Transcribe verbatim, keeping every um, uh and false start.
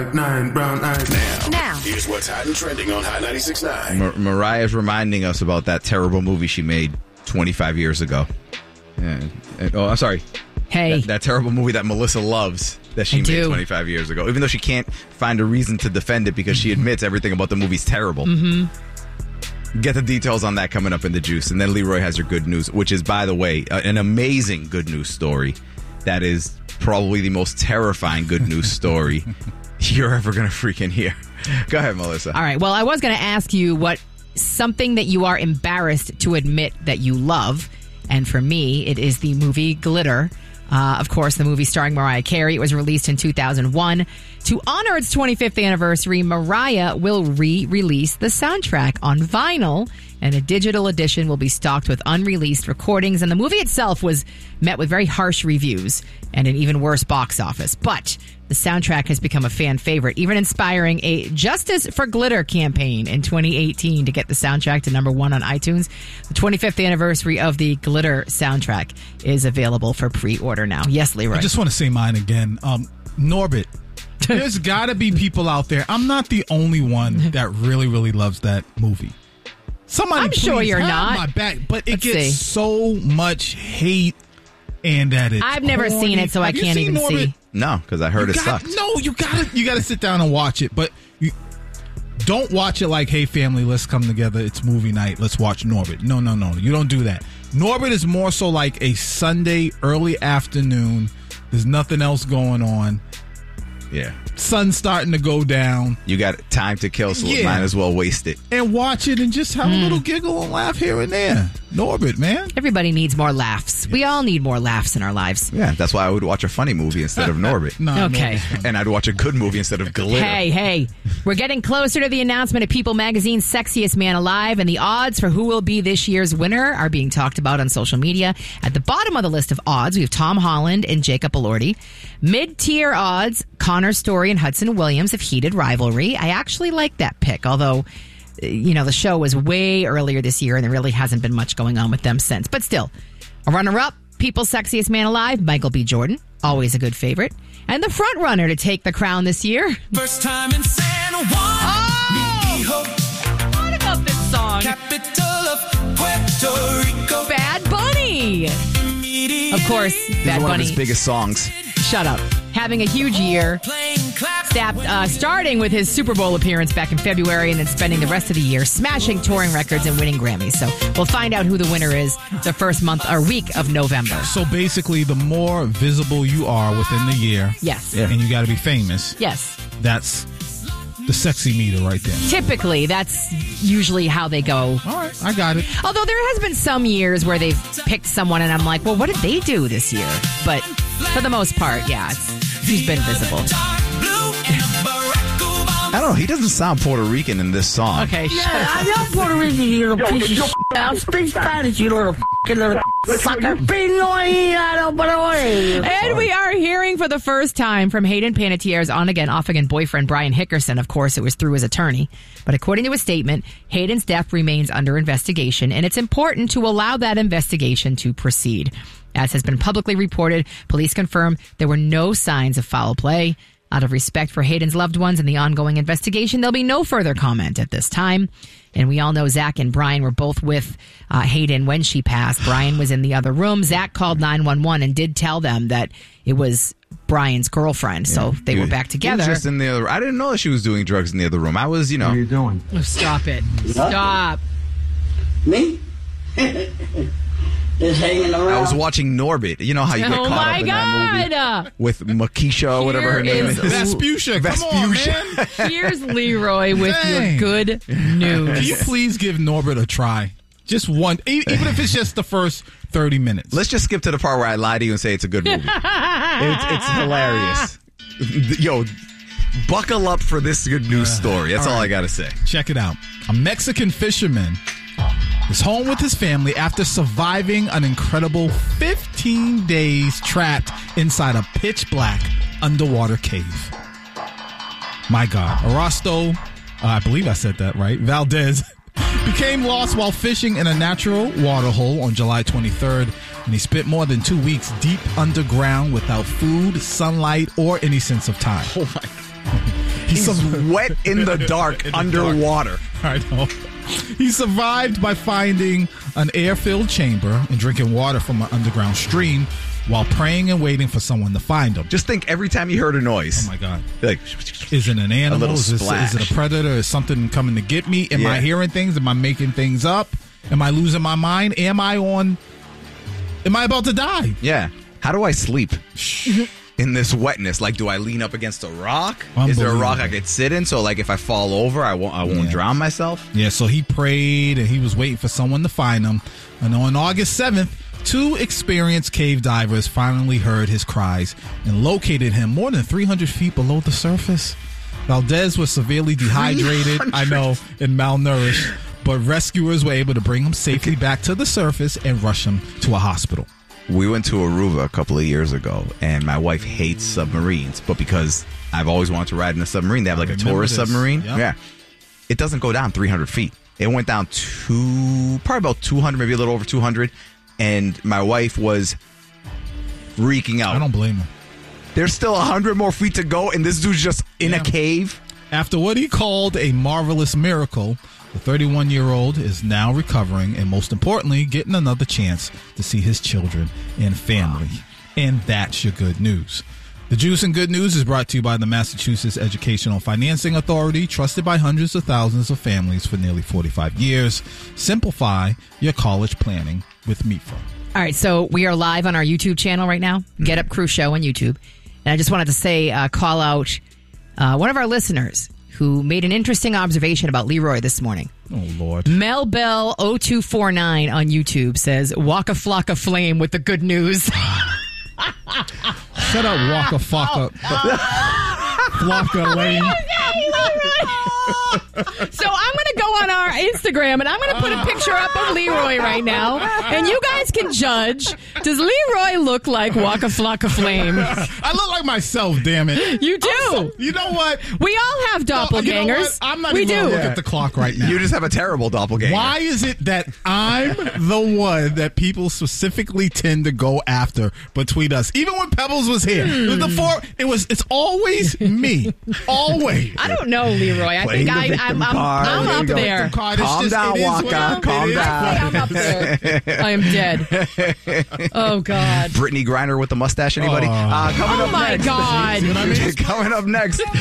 Nine brown eyes. Now, now, here's what's hot and trending on Hot ninety-six point nine. Mar- Mariah's reminding us about that terrible movie she made twenty-five years ago. Yeah. Oh, I'm sorry. Hey. That, that terrible movie that Melissa loves that she I made do. twenty-five years ago. Even though she can't find a reason to defend it because she admits everything about the movie's terrible. Mm-hmm. Get the details on that coming up in the juice. And then Leroy has your good news, which is, by the way, uh, an amazing good news story. That is probably the most terrifying good news story you're ever going to freaking hear. Go ahead, Melissa. All right. Well, I was going to ask you what something that you are embarrassed to admit that you love. And for me, it is the movie Glitter. Uh, of course, the movie starring Mariah Carey. It was released in two thousand one. To honor its twenty-fifth anniversary, Mariah will re-release the soundtrack on vinyl, and a digital edition will be stocked with unreleased recordings. And the movie itself was met with very harsh reviews and an even worse box office. But the soundtrack has become a fan favorite, even inspiring a Justice for Glitter campaign in twenty eighteen to get the soundtrack to number one on iTunes. The twenty-fifth anniversary of the Glitter soundtrack is available for pre-order now. Yes, Leroy. I just want to say mine again. Um, Norbit. There's got to be people out there. I'm not the only one that really, really loves that movie. Somebody, I'm sure please you're have not. my back, but it Let's gets see. so much hate, and that it's I've never corny. seen it, so I Have you can't seen even Norbit? see. No, because I heard You it got- sucked. No, you got to you got to sit down and watch it, but you don't watch it like, hey, family, let's come together. It's movie night. Let's watch Norbit. No, no, no. You don't do that. Norbit is more so like a Sunday early afternoon. There's nothing else going on. Yeah. Sun's starting to go down. You got time to kill, so Yeah. might as well waste it. And watch it and just have a little giggle and laugh here and there. Norbit, man. Everybody needs more laughs. We all need more laughs in our lives. Yeah, that's why I would watch a funny movie instead of Norbit. Nah, Okay. Norbit's fun. And I'd watch a good movie instead of Glitter. Hey, hey, we're getting closer to the announcement of People Magazine's Sexiest Man Alive, and the odds for who will be this year's winner are being talked about on social media. At the bottom of the list of odds, we have Tom Holland and Jacob Elordi. Mid-tier odds, Connor Story and Hudson Williams of Heated Rivalry. I actually like that pick, although, you know, the show was way earlier this year, and there really hasn't been much going on with them since. But still, a runner-up, People's Sexiest Man Alive, Michael B. Jordan, always a good favorite. And the front runner to take the crown this year. First time in San Juan. Oh! What about this song? Capital of Puerto Rico. Bad Bunny. Of course, This Bad is one Bunny. of his biggest songs. Shut up. Having a huge year. Stap, uh, starting with his Super Bowl appearance back in February and then spending the rest of the year smashing touring records and winning Grammys. So we'll find out who the winner is the first month or week of November. So basically, the more visible you are within the year, Yes. and you got to be famous, Yes. that's the sexy meter right there. Typically, that's usually how they go. All right, I got it. Although there has been some years where they've picked someone and I'm like, well, what did they do this year? But for the most part, yeah, it's, he's been visible. I don't know. He doesn't sound Puerto Rican in this song. Okay, shut Yeah, I know Puerto Rican, you little piece of shit. I speak Spanish, you little f***ing little sucker. And we are hearing for the first time from Hayden Panettiere's on-again, off-again boyfriend, Brian Hickerson. Of course, it was through his attorney. But according to a statement, Hayden's death remains under investigation, and it's important to allow that investigation to proceed. As has been publicly reported, police confirm there were no signs of foul play. Out of respect for Hayden's loved ones and the ongoing investigation, there'll be no further comment at this time. And we all know Zach and Brian were both with uh, Hayden when she passed. Brian was in the other room. Zach called nine one one and did tell them that it was Brian's girlfriend. So they were back together. He was just in the other. I didn't know that she was doing drugs in the other room. I was, you know. What are you doing? Oh, stop it. Stop. Me? Just hanging around. I was watching Norbit. You know how you get Oh caught my up in that movie God. with Makisha or whatever her Here name is is. Vespuccia, come on, man. Here's Leroy with Dang. your good Can you news. please give Norbit a try? Just one, e- even if it's just the first thirty minutes. Let's just skip to the part where I lie to you and say it's a good movie. it's, it's hilarious. Yo, buckle up for this good news story. That's all, all I right. got to say. Check it out. A Mexican fisherman is home with his family after surviving an incredible fifteen days trapped inside a pitch black underwater cave. My God. Erasto, uh, I believe I said that right, Valdez, became lost while fishing in a natural water hole on July twenty-third, and he spent more than two weeks deep underground without food, sunlight, or any sense of time. Oh, my. He's wet in the dark In the underwater. I know. He survived by finding an air-filled chamber and drinking water from an underground stream while praying and waiting for someone to find him. Just think every time you heard a noise. Oh, my God. Like, Is it an animal? little Is, this, splash. is it a predator? Is something coming to get me? Am Yeah. I hearing things? Am I making things up? Am I losing my mind? Am I on... Am I about to die? yeah. How do I sleep in this wetness? Like, do I lean up against a rock? Is there a rock I Unbelievable. could sit in? So, like, if I fall over, I won't. I won't Yeah. drown myself. Yeah, so he prayed and he was waiting for someone to find him. And on August seventh, two experienced cave divers finally heard his cries and located him more than three hundred feet below the surface. Valdez was severely dehydrated, I know, and malnourished, but rescuers were able to bring him safely back to the surface and rush him to a hospital. We went to Aruba a couple of years ago, and my wife hates submarines, but because I've always wanted to ride in a submarine, they have like a Remember tourist this. submarine. Yep. Yeah. It doesn't go down three hundred feet. It went down to probably about two hundred, maybe a little over two hundred. And my wife was freaking out. I don't blame him. There's still one hundred more feet to go, and this dude's just in Yeah. a cave. After what he called a marvelous miracle, the thirty-one-year-old is now recovering and, most importantly, getting another chance to see his children and family. And that's your good news. The Juice and Good News is brought to you by the Massachusetts Educational Financing Authority, trusted by hundreds of thousands of families for nearly forty-five years. Simplify your college planning with M I F A. All right, so we are live on our YouTube channel right now, Get Up Crew Show on YouTube. And I just wanted to say, uh, call out uh, one of our listeners who made an interesting observation about Leroy this morning. Oh, Lord. Mel Bell oh two four nine on YouTube says, Waka Flocka Flame with the good news. Shut up, Walker Flocka. Flocka Lane. So I'm going to go on our Instagram and I'm going to put a picture up of Leroy right now. And you guys can judge. Does Leroy look like Waka Flocka Flame? I look like myself, damn it. You do. Also, you know what? We all have No, doppelgangers. you know what? I'm not we even do. gonna look at the clock right now. You just have a terrible doppelganger. Why is it that I'm the one that people specifically tend to go after between us? Even when Pebbles was here, it was the four. It was. It's always me. Always. I don't know, Leroy. I Playing think the I, victim I'm, I'm, card. I'm There you up go. there. Card, it's Calm just- down, it is what Waka. it Calm is. down. I'm up there. I am dead. Oh, God. Brittany Griner with the mustache, anybody? Oh. Uh, coming Oh, up my next. God. See what I mean? Coming up next.